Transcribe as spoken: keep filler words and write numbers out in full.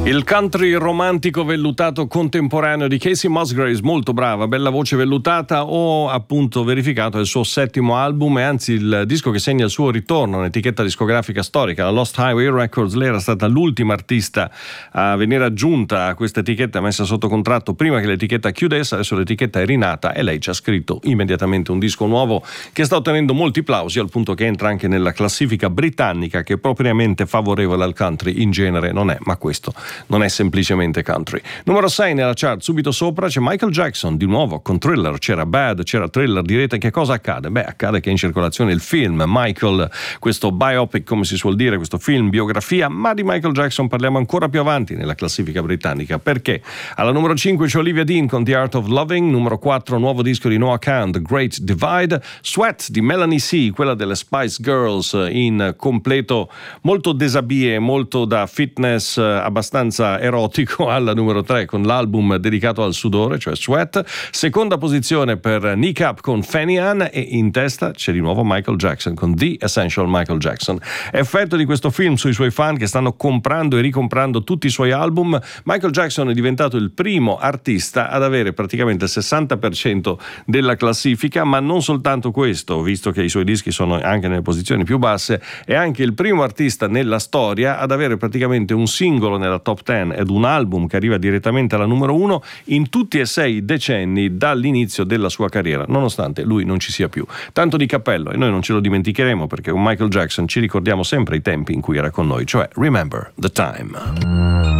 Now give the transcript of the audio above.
Il country romantico vellutato contemporaneo di Casey Musgraves, molto brava, bella voce vellutata. Ho appunto verificato il suo settimo album e anzi il disco che segna il suo ritorno, un'etichetta discografica storica, la Lost Highway Records. Lei era stata l'ultima artista a venire aggiunta a questa etichetta, messa sotto contratto prima che l'etichetta chiudesse. Adesso l'etichetta è rinata e lei ci ha scritto immediatamente un disco nuovo che sta ottenendo molti plausi, al punto che entra anche nella classifica britannica, che propriamente favorevole al country in genere non è, ma questo non è semplicemente country. Numero sei nella chart, subito sopra c'è Michael Jackson, di nuovo con Thriller. C'era Bad, c'era Thriller. Direte che cosa accade? Beh, accade che è in circolazione il film Michael, questo biopic come si suol dire, questo film biografia, ma di Michael Jackson parliamo ancora più avanti nella classifica britannica. Perché? Alla numero cinque c'è Olivia Dean con The Art of Loving, numero quattro nuovo disco di Noah Kahan, The Great Divide, Sweat di Melanie C, quella delle Spice Girls, in completo molto desabie, molto da fitness, abbastanza erotico, alla numero tre con l'album dedicato al sudore, cioè Sweat. Seconda posizione per Nick Up con Fanny Ann e in testa c'è di nuovo Michael Jackson con The Essential Michael Jackson. Effetto di questo film sui suoi fan che stanno comprando e ricomprando tutti i suoi album, Michael Jackson è diventato il primo artista ad avere praticamente il sessanta per cento della classifica, ma non soltanto questo, visto che i suoi dischi sono anche nelle posizioni più basse, è anche il primo artista nella storia ad avere praticamente un singolo nella top dieci ed un album che arriva direttamente alla numero uno in tutti e sei decenni dall'inizio della sua carriera, nonostante lui non ci sia più. Tanto di cappello, e noi non ce lo dimenticheremo, perché con Michael Jackson ci ricordiamo sempre i tempi in cui era con noi, cioè Remember the Time.